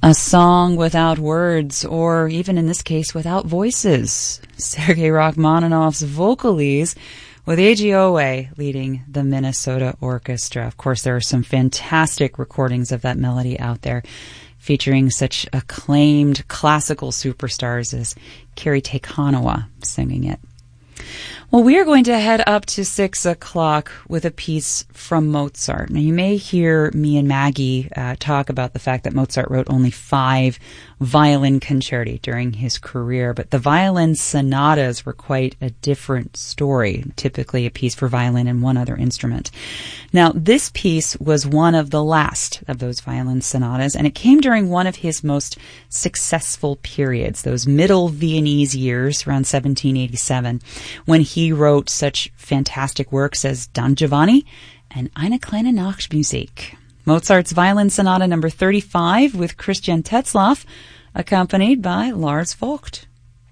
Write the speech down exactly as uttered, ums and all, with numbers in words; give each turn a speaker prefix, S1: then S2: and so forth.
S1: A song without words, or even in this case, without voices. Sergei Rachmaninoff's Vocalese, with A G O A leading the Minnesota Orchestra. Of course, there are some fantastic recordings of that melody out there, featuring such acclaimed classical superstars as Kari Te Kanawa singing it. Well, we are going to head up to six o'clock with a piece from Mozart. Now, you may hear me and Maggie uh, talk about the fact that Mozart wrote only five violin concerti during his career, but the violin sonatas were quite a different story, typically a piece for violin and one other instrument. Now, this piece was one of the last of those violin sonatas, and it came during one of his most successful periods, those middle Viennese years, around seventeen eighty-seven, when he wrote such fantastic works as Don Giovanni and Eine kleine Nachtmusik. Mozart's Violin Sonata number thirty-five with Christian Tetzlaff, accompanied by Lars Vogt.